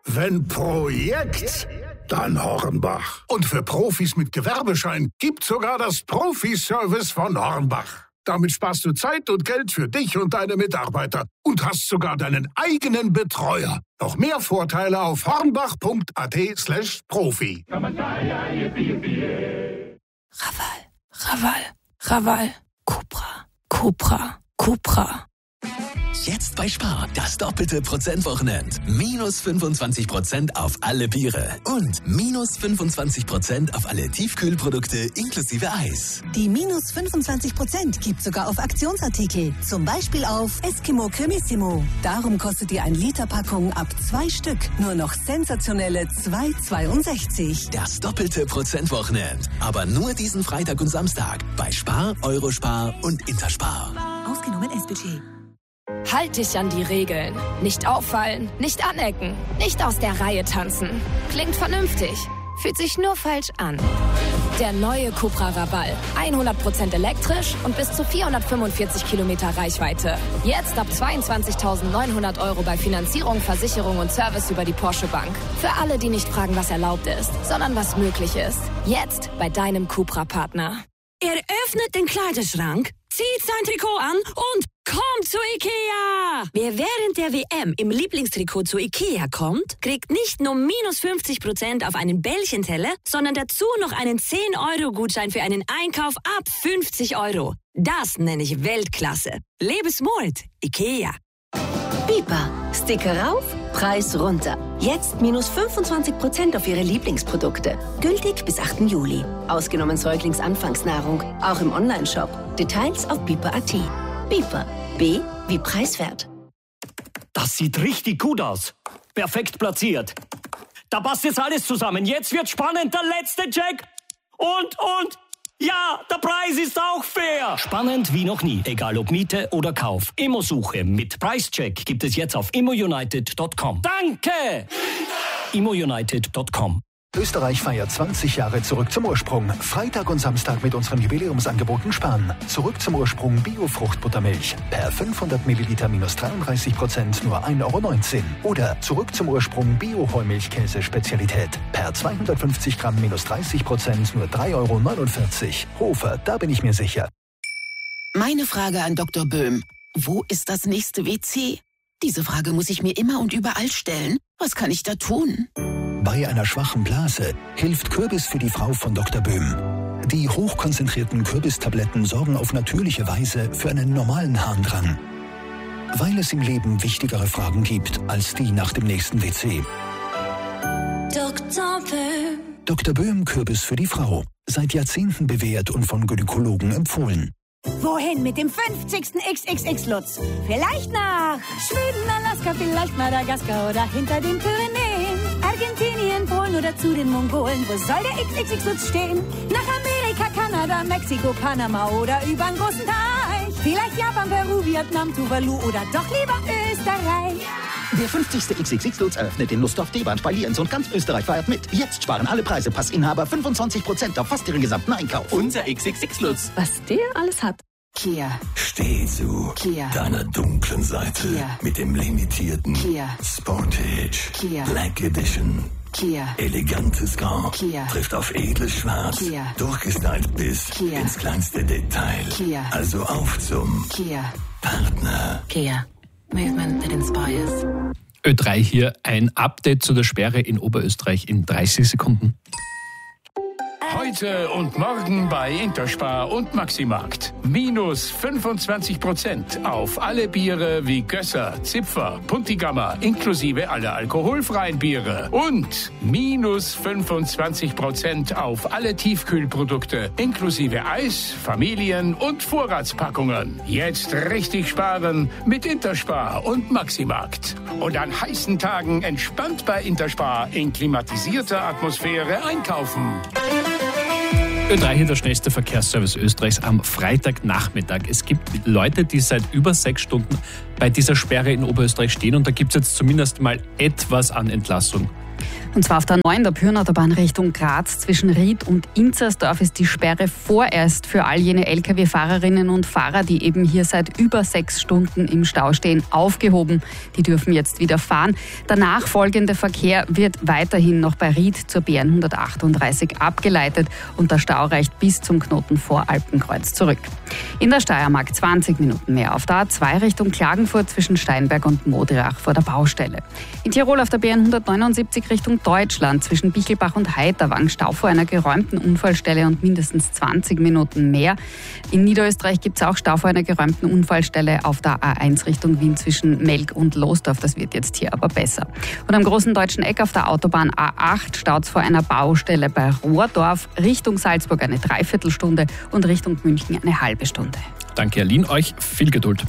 Wenn Projekt, dann Hornbach. Und für Profis mit Gewerbeschein gibt's sogar das Profi-Service von Hornbach. Damit sparst du Zeit und Geld für dich und deine Mitarbeiter und hast sogar deinen eigenen Betreuer. Noch mehr Vorteile auf hornbach.at/profi. Raval. Cupra. Jetzt bei Spar, das doppelte Prozentwochenend. Minus 25% auf alle Biere. Und minus 25% auf alle Tiefkühlprodukte inklusive Eis. Die minus 25% gibt sogar auf Aktionsartikel. Zum Beispiel auf Eskimo Cremissimo. Darum kostet die 1-Liter-Packung ab 2 Stück nur noch sensationelle 2,62. Das doppelte Prozentwochenend. Aber nur diesen Freitag und Samstag. Bei Spar, Eurospar und Interspar. Ausgenommen S-Budget. Halt dich an die Regeln. Nicht auffallen, nicht anecken, nicht aus der Reihe tanzen. Klingt vernünftig, fühlt sich nur falsch an. Der neue Cupra Raval. 100% elektrisch und bis zu 445 Kilometer Reichweite. Jetzt ab 22.900 € bei Finanzierung, Versicherung und Service über die Porsche Bank. Für alle, die nicht fragen, was erlaubt ist, sondern was möglich ist. Jetzt bei deinem Cupra-Partner. Er öffnet den Kleiderschrank, zieht sein Trikot an und kommt zu Ikea! Wer während der WM im Lieblingstrikot zu Ikea kommt, kriegt nicht nur minus 50% auf einen Bällchenteller, sondern dazu noch einen 10-Euro-Gutschein für einen Einkauf ab 50 €. Das nenne ich Weltklasse. Lebe smart, Ikea. Bipa. Sticker rauf, Preis runter. Jetzt minus 25% auf Ihre Lieblingsprodukte. Gültig bis 8. Juli. Ausgenommen Säuglingsanfangsnahrung. Auch im Onlineshop. Details auf bipa.at. Bipa. B wie preiswert. Das sieht richtig gut aus. Perfekt platziert. Da passt jetzt alles zusammen. Jetzt wird spannend. Der letzte Check. Und. Ja, der Preis ist auch fair. Spannend wie noch nie. Egal ob Miete oder Kauf. Immosuche mit Preischeck gibt es jetzt auf immounited.com. Danke! immounited.com. Österreich feiert 20 Jahre Zurück zum Ursprung. Freitag und Samstag mit unseren Jubiläumsangeboten sparen. Zurück zum Ursprung Bio-Fruchtbuttermilch. Per 500 Milliliter minus 33% nur 1,19 €. Oder Zurück zum Ursprung Bio-Heumilchkäse-Spezialität. Per 250 Gramm minus 30% nur 3,49 €. Hofer, da bin ich mir sicher. Meine Frage an Dr. Böhm. Wo ist das nächste WC? Diese Frage muss ich mir immer und überall stellen. Was kann ich da tun? Bei einer schwachen Blase hilft Kürbis für die Frau von Dr. Böhm. Die hochkonzentrierten Kürbistabletten sorgen auf natürliche Weise für einen normalen Harndrang. Weil es im Leben wichtigere Fragen gibt als die nach dem nächsten WC. Dr. Böhm. Dr. Böhm Kürbis für die Frau. Seit Jahrzehnten bewährt und von Gynäkologen empfohlen. Wohin mit dem 50. XXX-Lutz? Vielleicht nach Schweden, Alaska, vielleicht Madagaskar oder hinter den Pyrenäen. Argentinien, Polen oder zu den Mongolen. Wo soll der XXX-Lutz stehen? Nach Amerika, Kanada, Mexiko, Panama oder übern großen Teich. Vielleicht Japan, Peru, Vietnam, Tuvalu oder doch lieber Österreich. Der 50. XXX-Lutz eröffnet in Lustdorf, Deband bei Lienz und ganz Österreich feiert mit. Jetzt sparen alle Preise. Passinhaber 25% auf fast ihren gesamten Einkauf. Unser XXX-Lutz. Was der alles hat. Kia. Steh zu Kia. deiner dunklen Seite Kia. mit dem limitierten Kia. Sportage Kia. Black Edition. Kia. Elegantes Grau Kia. trifft auf edles Schwarz, Kia. durchgestylt bis Kia. ins kleinste Detail. Kia. Also auf zum Kia. Partner. Kia. Movement that inspires. Ö3 hier, ein Update zu der Sperre in Oberösterreich in 30 Sekunden. Heute und morgen bei Interspar und Maximarkt. Minus 25% auf alle Biere wie Gösser, Zipfer, Puntigammer, inklusive aller alkoholfreien Biere. Und minus 25% auf alle Tiefkühlprodukte, inklusive Eis, Familien- und Vorratspackungen. Jetzt richtig sparen mit Interspar und Maximarkt. Und an heißen Tagen entspannt bei Interspar in klimatisierter Atmosphäre einkaufen. Ö3 hier, der schnellste Verkehrsservice Österreichs am Freitagnachmittag. Es gibt Leute, die seit über 6 Stunden bei dieser Sperre in Oberösterreich stehen und da gibt es jetzt zumindest mal etwas an Entlassung. Und zwar auf der 9 der Pyrnautaubahn Richtung Graz zwischen Ried und Inzersdorf ist die Sperre vorerst für all jene Lkw-Fahrerinnen und Fahrer, die eben hier seit über 6 Stunden im Stau stehen, aufgehoben. Die dürfen jetzt wieder fahren. Der nachfolgende Verkehr wird weiterhin noch bei Ried zur BN 138 abgeleitet und der Stau reicht bis zum Knoten vor Alpenkreuz zurück. In der Steiermark 20 Minuten mehr auf der A2 Richtung Klagenfurt zwischen Steinberg und Moderach vor der Baustelle. In Tirol auf der BN 179 Richtung Deutschland zwischen Bichelbach und Heiterwang Stau vor einer geräumten Unfallstelle und mindestens 20 Minuten mehr. In Niederösterreich gibt es auch Stau vor einer geräumten Unfallstelle auf der A1 Richtung Wien zwischen Melk und Losdorf. Das wird jetzt hier aber besser. Und am großen deutschen Eck auf der Autobahn A8 staut es vor einer Baustelle bei Rohrdorf Richtung Salzburg eine Dreiviertelstunde und Richtung München eine halbe Stunde. Danke, Aline. Euch viel Geduld.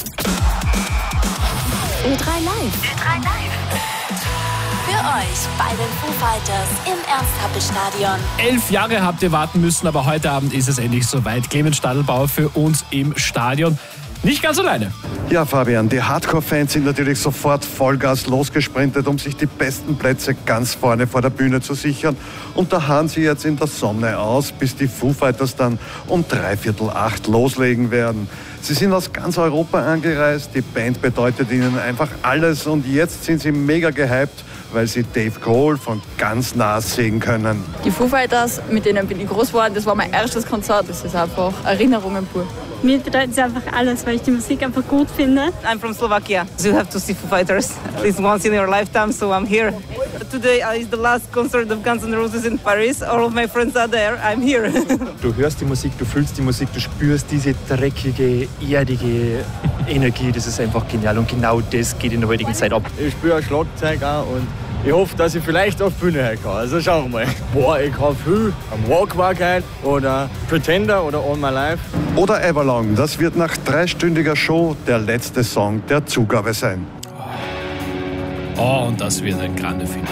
Ö3 Live. Für euch bei den Foo Fighters im Ernst-Happel-Stadion. 11 Jahre habt ihr warten müssen, aber heute Abend ist es endlich soweit. Clemens Stadelbauer für uns im Stadion. Nicht ganz alleine. Ja, Fabian, die Hardcore-Fans sind natürlich sofort Vollgas losgesprintet, um sich die besten Plätze ganz vorne vor der Bühne zu sichern. Und da harren sie jetzt in der Sonne aus, bis die Foo Fighters dann um 7:45 loslegen werden. Sie sind aus ganz Europa angereist, die Band bedeutet ihnen einfach alles und jetzt sind sie mega gehypt, weil sie Dave Grohl von ganz nah sehen können. Die Foo Fighters, mit denen bin ich groß geworden, das war mein erstes Konzert, das ist einfach Erinnerungen pur. Mir bedeutet es einfach alles, weil ich die Musik einfach gut finde. I'm from Slovakia, so you have to see Foo Fighters at least once in your lifetime, so I'm here. Today is the last concert of Guns N' Roses in Paris. All of my friends are there, I'm here. Du hörst die Musik, du fühlst die Musik, du spürst diese dreckige, erdige Energie, das ist einfach genial und genau das geht in der heutigen Zeit ab. Ich spüre ein Schlagzeug auch und ich hoffe, dass ich vielleicht auf die Bühne her kann. Also schauen wir mal. Boah, ich habe viel am Walk war geil oder Pretender oder All My Life. Oder Everlong, das wird nach 3-stündiger Show der letzte Song der Zugabe sein. Oh, und das wird ein grande Finale.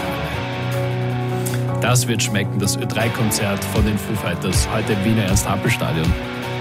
Das wird schmecken, das Ö3-Konzert von den Foo Fighters heute im Wiener Ernst-Happel-Stadion.